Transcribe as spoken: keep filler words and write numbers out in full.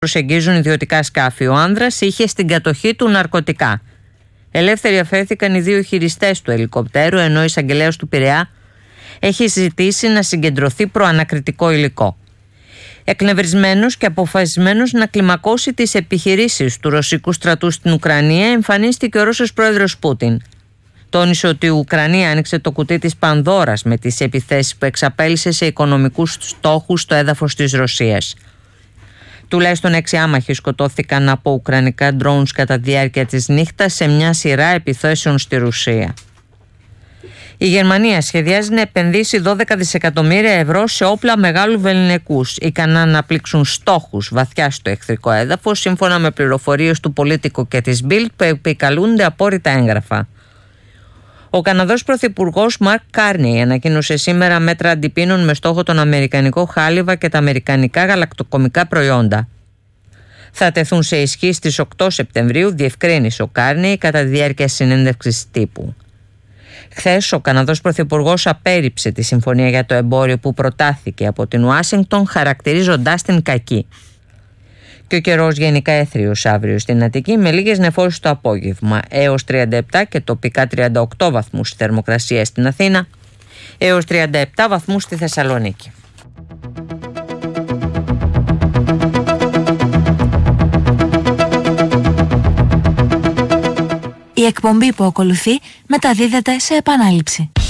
προσεγγίζουν ιδιωτικά σκάφη. Ο άνδρας είχε στην κατοχή του ναρκωτικά. Ελεύθεροι αφέθηκαν οι δύο χειριστές του ελικοπτέρου, ενώ ο εισαγγελέας του Πειραιά έχει ζητήσει να συγκεντρωθεί προανακριτικό υλικό. Εκνευρισμένος και αποφασισμένος να κλιμακώσει τις επιχειρήσεις του ρωσικού στρατού στην Ουκρανία, εμφανίστηκε ο Ρώσος πρόεδρος Πούτιν. Τόνισε ότι η Ουκρανία άνοιξε το κουτί της Πανδώρας με τις επιθέσεις που εξαπέλυσε σε οικονομικούς στόχους στο έδαφος της Ρωσίας. Τουλάχιστον έξι άμαχοι σκοτώθηκαν από ουκρανικά drones κατά τη διάρκεια της νύχτας σε μια σειρά επιθέσεων στη Ρωσία. Η Γερμανία σχεδιάζει να επενδύσει δώδεκα δισεκατομμύρια ευρώ σε όπλα μεγάλου βεληνικούς, ικανά να πλήξουν στόχους βαθιά στο εχθρικό έδαφος, σύμφωνα με πληροφορίες του Πολίτικο και της Bild που επικαλούνται απόρριτα έγγραφα. Ο Καναδός Πρωθυπουργός Μαρκ Κάρνεϊ ανακοίνωσε σήμερα μέτρα αντιπίνων με στόχο τον αμερικανικό χάλιβα και τα αμερικανικά γαλακτοκομικά προϊόντα. Θα τεθούν σε ισχύ στις οκτώ Σεπτεμβρίου, διευκρίνησε ο Κάρνεϊ κατά τη διάρκεια συνέντευξης τύπου. Χθες ο Καναδός Πρωθυπουργός απέρριψε τη συμφωνία για το εμπόριο που προτάθηκε από την Ουάσιγκτον, χαρακτηρίζοντάς την κακή. Και ο καιρός γενικά έθριος αύριο στην Αττική, με λίγες νεφώσεις το απόγευμα, έως τριάντα επτά και τοπικά τριάντα οκτώ βαθμούς η θερμοκρασία στην Αθήνα, έως τριάντα επτά βαθμούς στη Θεσσαλονίκη. Η εκπομπή που ακολουθεί μεταδίδεται σε επανάληψη.